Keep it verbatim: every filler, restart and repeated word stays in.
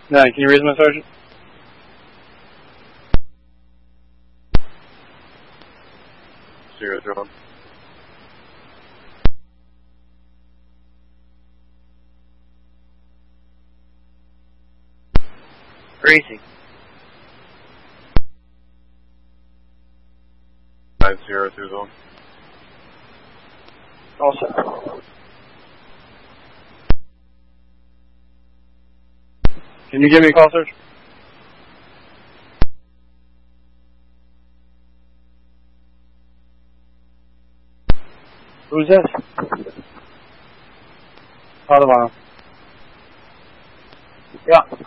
Nine, can you raise my sergeant? Zero, John. Racing. Five zero through zone. Also. Can you give me a call, Serge? Who's this? Padovano. Yeah.